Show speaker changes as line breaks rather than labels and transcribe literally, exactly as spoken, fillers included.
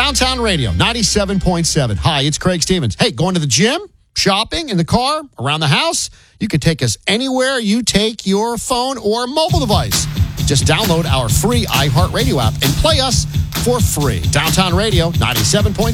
Downtown Radio, ninety-seven point seven. Hi, it's Craig Stevens. Hey, going to the gym, shopping, in the car, around the house? You can take us anywhere you take your phone or mobile device. Just download our free iHeartRadio app and play us for free. Downtown Radio, ninety-seven point seven.